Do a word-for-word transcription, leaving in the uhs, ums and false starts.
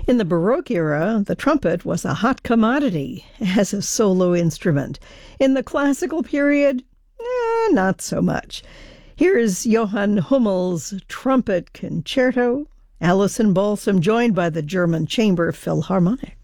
In the Baroque era, the trumpet was a hot commodity as a solo instrument. In the classical period, eh, not so much. Here's Johann Hummel's Trumpet Concerto, Alison Balsam joined by the German Chamber Philharmonic.